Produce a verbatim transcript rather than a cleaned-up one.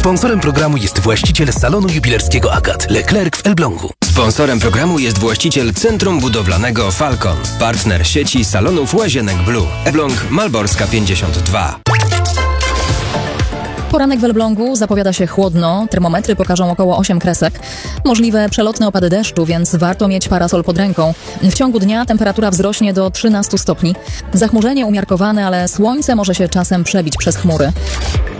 Sponsorem programu jest właściciel salonu jubilerskiego Agat, Leclerc w Elblągu. Sponsorem programu jest właściciel Centrum Budowlanego Falcon, partner sieci salonów Łazienek Blue. Elbląg Malborska pięćdziesiąt dwa. Poranek w Elblągu zapowiada się chłodno, termometry pokażą około osiem kresek. Możliwe przelotne opady deszczu, więc warto mieć parasol pod ręką. W ciągu dnia temperatura wzrośnie do trzynastu stopni. Zachmurzenie umiarkowane, ale słońce może się czasem przebić przez chmury.